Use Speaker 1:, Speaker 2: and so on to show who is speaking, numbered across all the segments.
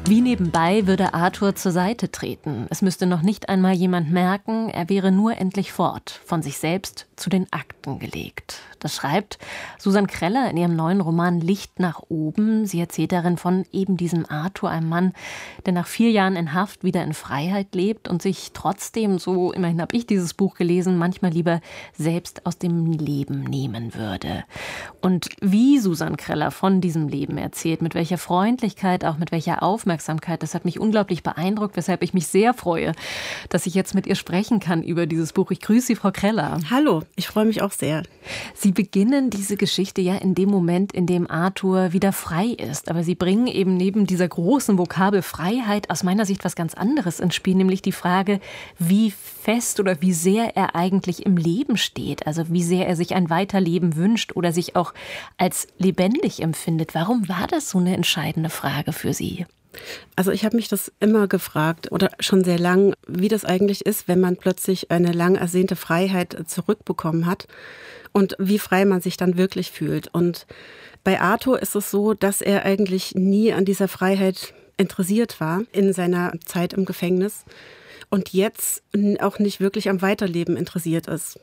Speaker 1: Wie nebenbei würde Arthur zur Seite treten. Es müsste noch nicht einmal jemand merken, er wäre nur endlich fort, von sich selbst zu den Akten gelegt. Das schreibt Susan Kreller in ihrem neuen Roman Licht nach oben. Sie erzählt darin von eben diesem Arthur, einem Mann, der nach 4 Jahren in Haft wieder in Freiheit lebt und sich trotzdem, so immerhin habe ich dieses Buch gelesen, manchmal lieber selbst aus dem Leben nehmen würde. Und wie Susan Kreller von diesem Leben erzählt, mit welcher Freundlichkeit, auch mit welcher Aufmerksamkeit, das hat mich unglaublich beeindruckt, weshalb ich mich sehr freue, dass ich jetzt mit ihr sprechen kann über dieses Buch. Ich grüße Sie, Frau Kreller.
Speaker 2: Hallo, ich freue mich auch sehr.
Speaker 1: Sie beginnen diese Geschichte ja in dem Moment, in dem Arthur wieder frei ist. Aber Sie bringen eben neben dieser großen Vokabel Freiheit aus meiner Sicht was ganz anderes ins Spiel, nämlich die Frage, wie fest oder wie sehr er eigentlich im Leben steht. Also wie sehr er sich ein Weiterleben wünscht oder sich auch als lebendig empfindet. Warum war das so eine entscheidende Frage für Sie?
Speaker 2: Also ich habe mich das immer gefragt oder schon sehr lang, wie das eigentlich ist, wenn man plötzlich eine lang ersehnte Freiheit zurückbekommen hat und wie frei man sich dann wirklich fühlt. Und bei Arthur ist es so, dass er eigentlich nie an dieser Freiheit interessiert war in seiner Zeit im Gefängnis und jetzt auch nicht wirklich am Weiterleben interessiert ist.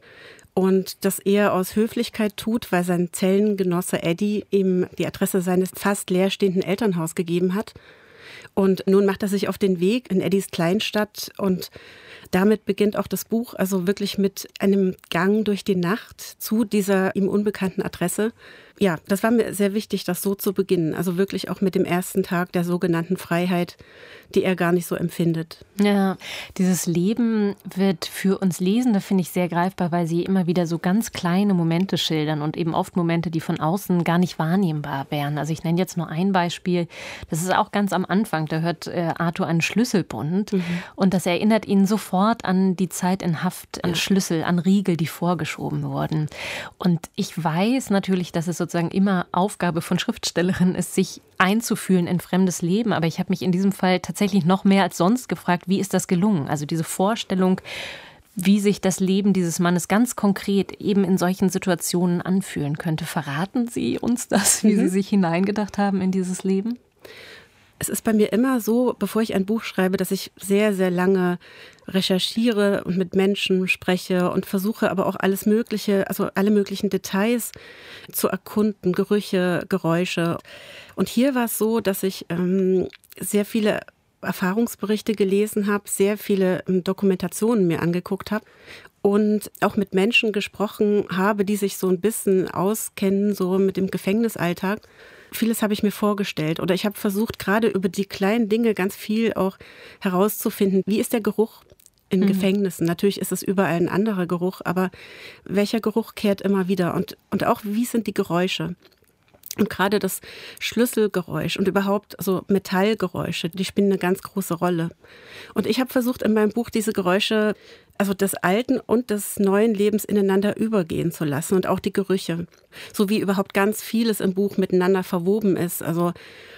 Speaker 2: Und das eher aus Höflichkeit tut, weil sein Zellengenosse Eddie ihm die Adresse seines fast leerstehenden Elternhauses gegeben hat. Und nun macht er sich auf den Weg in Eddies Kleinstadt und damit beginnt auch das Buch, also wirklich mit einem Gang durch die Nacht zu dieser ihm unbekannten Adresse. Ja, das war mir sehr wichtig, das so zu beginnen. Also wirklich auch mit dem ersten Tag der sogenannten Freiheit, die er gar nicht so empfindet.
Speaker 1: Ja, dieses Leben wird für uns Lesende, finde ich, sehr greifbar, weil sie immer wieder so ganz kleine Momente schildern und eben oft Momente, die von außen gar nicht wahrnehmbar wären. Also ich nenne jetzt nur ein Beispiel. Das ist auch ganz am Anfang. Da hört Arthur einen Schlüsselbund und das erinnert ihn sofort an die Zeit in Haft, an Schlüssel, an Riegel, die vorgeschoben wurden. Und ich weiß natürlich, dass es sozusagen immer Aufgabe von Schriftstellerin ist, sich einzufühlen in fremdes Leben. Aber ich habe mich in diesem Fall tatsächlich noch mehr als sonst gefragt, wie ist das gelungen? Also diese Vorstellung, wie sich das Leben dieses Mannes ganz konkret eben in solchen Situationen anfühlen könnte. Verraten Sie uns das, wie Sie sich hineingedacht haben in dieses Leben?
Speaker 2: Es ist bei mir immer so, bevor ich ein Buch schreibe, dass ich sehr, sehr lange recherchiere und mit Menschen spreche und versuche aber auch alles Mögliche, also alle möglichen Details zu erkunden, Gerüche, Geräusche. Und hier war es so, dass ich sehr viele Erfahrungsberichte gelesen habe, sehr viele Dokumentationen mir angeguckt habe und auch mit Menschen gesprochen habe, die sich so ein bisschen auskennen, so mit dem Gefängnisalltag. Vieles habe ich mir vorgestellt oder ich habe versucht, gerade über die kleinen Dinge ganz viel auch herauszufinden. Wie ist der Geruch in Gefängnissen? Natürlich ist es überall ein anderer Geruch, aber welcher Geruch kehrt immer wieder? Und auch, wie sind die Geräusche? Und gerade das Schlüsselgeräusch und überhaupt so Metallgeräusche, die spielen eine ganz große Rolle. Und ich habe versucht, in meinem Buch diese Geräusche, also des alten und des neuen Lebens ineinander übergehen zu lassen und auch die Gerüche. So wie überhaupt ganz vieles im Buch miteinander verwoben ist. Also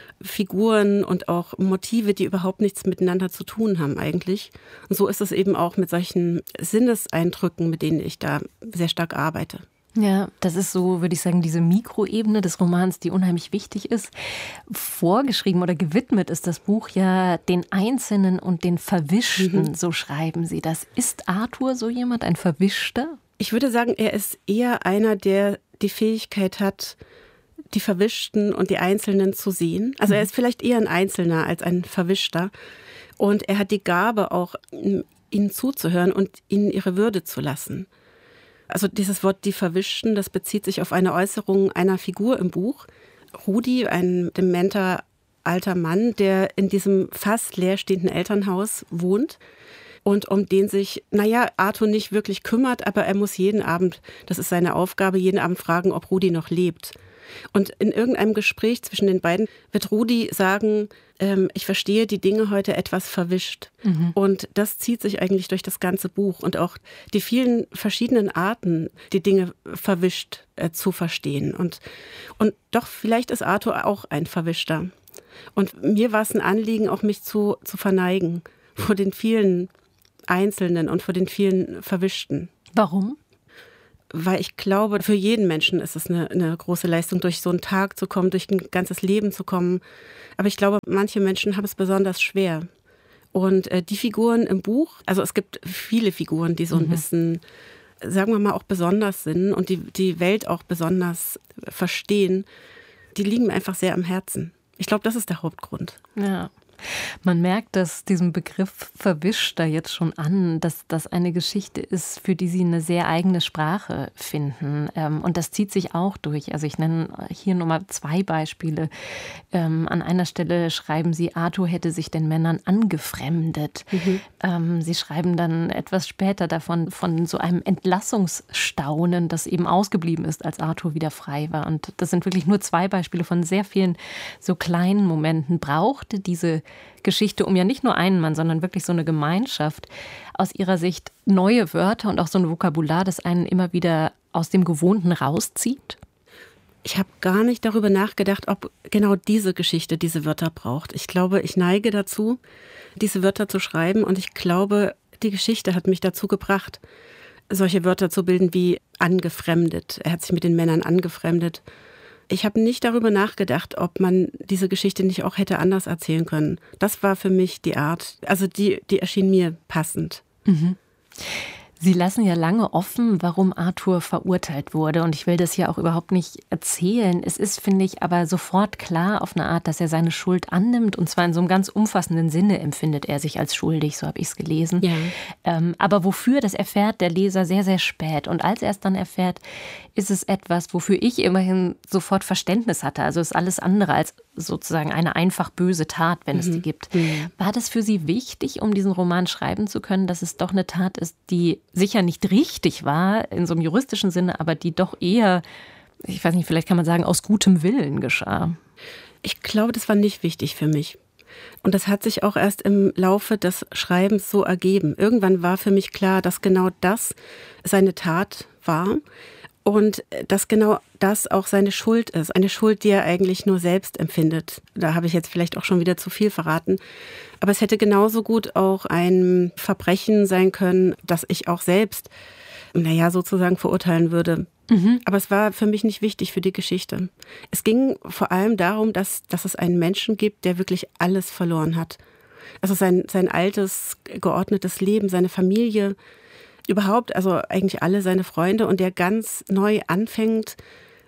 Speaker 2: Figuren und auch Motive, die überhaupt nichts miteinander zu tun haben eigentlich. Und so ist es eben auch mit solchen Sinneseindrücken, mit denen ich da sehr stark arbeite.
Speaker 1: Ja, das ist so, würde ich sagen, diese Mikroebene des Romans, die unheimlich wichtig ist. Vorgeschrieben oder gewidmet ist das Buch ja den Einzelnen und den Verwischten, so schreiben Sie das. Ist Arthur so jemand, ein Verwischter?
Speaker 2: Ich würde sagen, er ist eher einer, der die Fähigkeit hat, die Verwischten und die Einzelnen zu sehen. Also er ist vielleicht eher ein Einzelner als ein Verwischter. Und er hat die Gabe, auch ihnen zuzuhören und ihnen ihre Würde zu lassen. Also dieses Wort die Verwischten, das bezieht sich auf eine Äußerung einer Figur im Buch. Rudi, ein dementer alter Mann, der in diesem fast leerstehenden Elternhaus wohnt und um den sich, Arthur nicht wirklich kümmert, aber er muss jeden Abend, das ist seine Aufgabe, jeden Abend fragen, ob Rudi noch lebt. Und in irgendeinem Gespräch zwischen den beiden wird Rudi sagen, ich verstehe die Dinge heute etwas verwischt. Und das zieht sich eigentlich durch das ganze Buch und auch die vielen verschiedenen Arten, die Dinge verwischt zu verstehen. Und doch, vielleicht ist Arthur auch ein Verwischter. Und mir war es ein Anliegen, auch mich zu verneigen vor den vielen Einzelnen und vor den vielen Verwischten.
Speaker 1: Warum?
Speaker 2: weil ich glaube, für jeden Menschen ist es eine große Leistung, durch so einen Tag zu kommen, durch ein ganzes Leben zu kommen. Aber ich glaube, manche Menschen haben es besonders schwer. Und die Figuren im Buch, also es gibt viele Figuren, die so ein bisschen, sagen wir mal, auch besonders sind und die Welt auch besonders verstehen, die liegen mir einfach sehr am Herzen. Ich glaube, das ist der Hauptgrund.
Speaker 1: Ja. Man merkt, dass diesem Begriff verwischt da jetzt schon an, dass das eine Geschichte ist, für die Sie eine sehr eigene Sprache finden. Und das zieht sich auch durch. Also ich nenne hier nur mal 2 Beispiele. An einer Stelle schreiben Sie, Arthur hätte sich den Männern angefremdet. Sie schreiben dann etwas später davon, von so einem Entlassungsstaunen, das eben ausgeblieben ist, als Arthur wieder frei war. Und das sind wirklich nur 2 Beispiele von sehr vielen so kleinen Momenten. Brauchte diese Geschichte um ja nicht nur einen Mann, sondern wirklich so eine Gemeinschaft, aus ihrer Sicht neue Wörter und auch so ein Vokabular, das einen immer wieder aus dem Gewohnten rauszieht?
Speaker 2: Ich habe gar nicht darüber nachgedacht, ob genau diese Geschichte diese Wörter braucht. Ich glaube, ich neige dazu, diese Wörter zu schreiben und ich glaube, die Geschichte hat mich dazu gebracht, solche Wörter zu bilden wie angefremdet. Er hat sich mit den Männern angefremdet. Ich habe nicht darüber nachgedacht, ob man diese Geschichte nicht auch hätte anders erzählen können. Das war für mich die Art, also die erschien mir passend.
Speaker 1: Mhm. Sie lassen ja lange offen, warum Arthur verurteilt wurde. Und ich will das hier auch überhaupt nicht erzählen. Es ist, finde ich, aber sofort klar auf eine Art, dass er seine Schuld annimmt. Und zwar in so einem ganz umfassenden Sinne empfindet er sich als schuldig, so habe ich es gelesen. Ja. Aber wofür, das erfährt der Leser sehr, sehr spät. Und als er es dann erfährt, ist es etwas, wofür ich immerhin sofort Verständnis hatte. Also ist alles andere als sozusagen eine einfach böse Tat, wenn es die gibt. War das für Sie wichtig, um diesen Roman schreiben zu können, dass es doch eine Tat ist, die sicher nicht richtig war, in so einem juristischen Sinne, aber die doch eher, ich weiß nicht, vielleicht kann man sagen, aus gutem Willen geschah?
Speaker 2: Ich glaube, das war nicht wichtig für mich. Und das hat sich auch erst im Laufe des Schreibens so ergeben. Irgendwann war für mich klar, dass genau das seine Tat war. Und dass genau das auch seine Schuld ist. Eine Schuld, die er eigentlich nur selbst empfindet. Da habe ich jetzt vielleicht auch schon wieder zu viel verraten. Aber es hätte genauso gut auch ein Verbrechen sein können, das ich auch selbst, sozusagen verurteilen würde. Aber es war für mich nicht wichtig für die Geschichte. Es ging vor allem darum, dass es einen Menschen gibt, der wirklich alles verloren hat. Also sein altes, geordnetes Leben, seine Familie, überhaupt, also eigentlich alle seine Freunde und der ganz neu anfängt,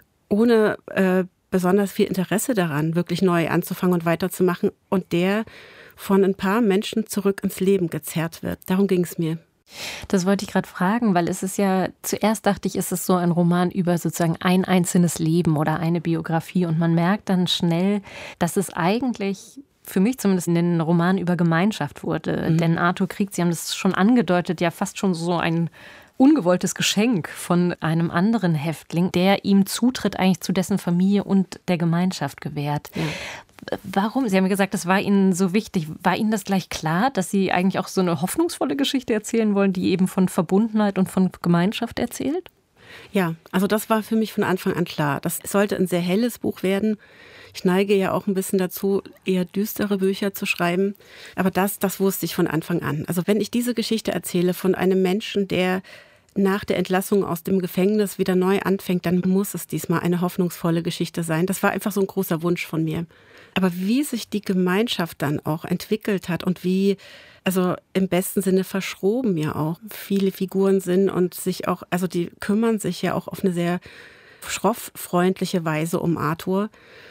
Speaker 2: ohne besonders viel Interesse daran, wirklich neu anzufangen und weiterzumachen und der von ein paar Menschen zurück ins Leben gezerrt wird. Darum ging es mir.
Speaker 1: Das wollte ich gerade fragen, weil es ist ja, zuerst dachte ich, ist es so ein Roman über sozusagen ein einzelnes Leben oder eine Biografie und man merkt dann schnell, dass es eigentlich für mich zumindest ein Roman über Gemeinschaft wurde. Denn Arthur kriegt, Sie haben das schon angedeutet, ja fast schon so ein ungewolltes Geschenk von einem anderen Häftling, der ihm Zutritt eigentlich zu dessen Familie und der Gemeinschaft gewährt. Ja. Warum? Sie haben gesagt, das war Ihnen so wichtig. War Ihnen das gleich klar, dass Sie eigentlich auch so eine hoffnungsvolle Geschichte erzählen wollen, die eben von Verbundenheit und von Gemeinschaft erzählt?
Speaker 2: Ja, also das war für mich von Anfang an klar. Das sollte ein sehr helles Buch werden. Ich neige ja auch ein bisschen dazu, eher düstere Bücher zu schreiben. Aber das wusste ich von Anfang an. Also wenn ich diese Geschichte erzähle von einem Menschen, der nach der Entlassung aus dem Gefängnis wieder neu anfängt, dann muss es diesmal eine hoffnungsvolle Geschichte sein. Das war einfach so ein großer Wunsch von mir. Aber wie sich die Gemeinschaft dann auch entwickelt hat und wie, also im besten Sinne verschroben ja auch viele Figuren sind und sich auch, also die kümmern sich ja auch auf eine sehr schroff-freundliche Weise um Arthur.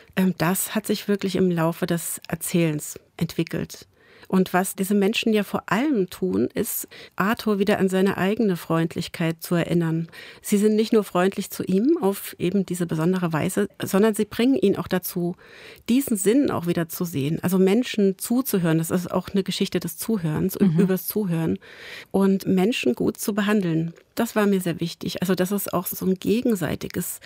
Speaker 2: Das hat sich wirklich im Laufe des Erzählens entwickelt. Und was diese Menschen ja vor allem tun, ist, Arthur wieder an seine eigene Freundlichkeit zu erinnern. Sie sind nicht nur freundlich zu ihm auf eben diese besondere Weise, sondern sie bringen ihn auch dazu, diesen Sinn auch wieder zu sehen. Also Menschen zuzuhören, das ist auch eine Geschichte des Zuhörens, übers Zuhören. Und Menschen gut zu behandeln, das war mir sehr wichtig. Also dass es auch so ein gegenseitiges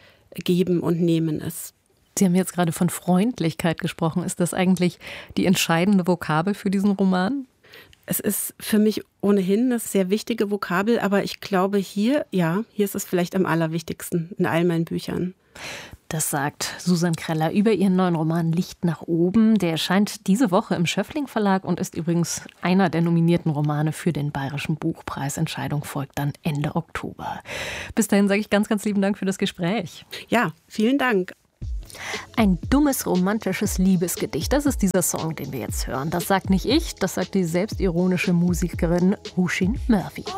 Speaker 2: Geben und Nehmen ist.
Speaker 1: Sie haben jetzt gerade von Freundlichkeit gesprochen. Ist das eigentlich die entscheidende Vokabel für diesen Roman?
Speaker 2: Es ist für mich ohnehin eine sehr wichtige Vokabel, aber ich glaube hier ist es vielleicht am allerwichtigsten in all meinen Büchern.
Speaker 1: Das sagt Susan Kreller über ihren neuen Roman Licht nach oben. Der erscheint diese Woche im Schöffling Verlag und ist übrigens einer der nominierten Romane für den Bayerischen Buchpreis. Entscheidung folgt dann Ende Oktober. Bis dahin sage ich ganz, ganz lieben Dank für das Gespräch.
Speaker 2: Ja, vielen Dank.
Speaker 1: Ein dummes, romantisches Liebesgedicht. Das ist dieser Song, den wir jetzt hören. Das sagt nicht ich, das sagt die selbstironische Musikerin Oisin Murphy.